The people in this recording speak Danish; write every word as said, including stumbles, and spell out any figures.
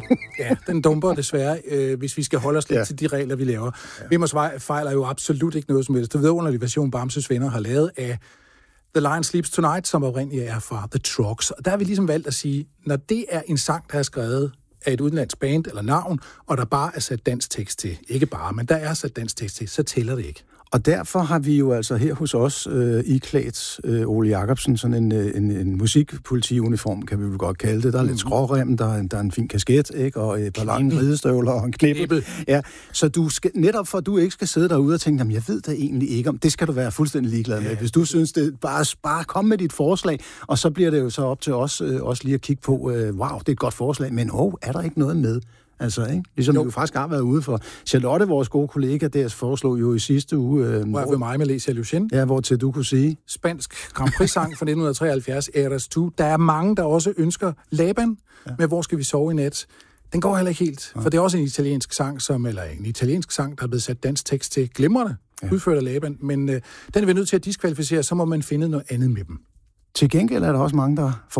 Ja, den dumper desværre, øh, hvis vi skal holde os lidt Ja. til de regler, vi laver. Ja. Vimmers Vej fejler jo absolut ikke noget som helst. Det vidunderlige version, Bamses Venner har lavet af The Lion Sleeps Tonight, som oprindeligt er fra The Trucks. Og der har vi ligesom valgt at sige, når det er en sang, der er skrevet af et udenlandsk band eller navn, og der bare er sat dansk tekst til, ikke bare, men der er sat dansk tekst til, så tæller det ikke. Og derfor har vi jo altså her hos os øh, iklædt øh, Ole Jacobsen sådan en, en, en musikpolitiuniform, kan vi vel godt kalde det. Der er mm. lidt skrårem, der er, en, der er en fin kasket, ikke? Og et par lange ridestøvler og en knibbel. Ja, så du skal, netop for at du ikke skal sidde derude og tænke, jamen jeg ved det egentlig ikke om, det skal du være fuldstændig ligeglad med. Ja. Hvis du synes, det bare, bare kom med dit forslag, og så bliver det jo så op til os, øh, os lige at kigge på, øh, wow, det er et godt forslag, men åh, er der ikke noget med? Altså, ikke? Ligesom jo. Vi jo faktisk har været ude for. Charlotte, vores gode kollega, der foreslog jo i sidste uge... Øh, hvor jeg ved mig med Lesia Lucien. Ja, hvor til du kunne sige... Spansk Grand Prix-sang fra nitten treoghalvfjerds, Eras to. Der er mange, der også ønsker Laban ja. med Hvor skal vi sove i nat? Den går heller ikke helt, ja. for det er også en italiensk sang, som, eller en italiensk sang, der er blevet sat dansk tekst til glimrende, ja. udført af Laban, men øh, den er vi nødt til at diskvalificere, så må man finde noget andet med dem. Til gengæld er der også mange, der